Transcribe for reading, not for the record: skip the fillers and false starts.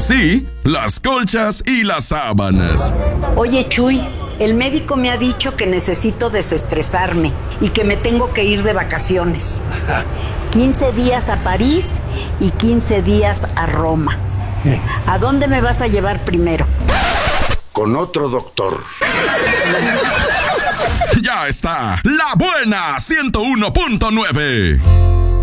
sí, las colchas y las sábanas. Oye, Chuy, el médico me ha dicho que necesito desestresarme y que me tengo que ir de vacaciones. 15 días a París y 15 días a Roma. ¿A dónde me vas a llevar primero? Con otro doctor. Ya está, La Buena 101.9.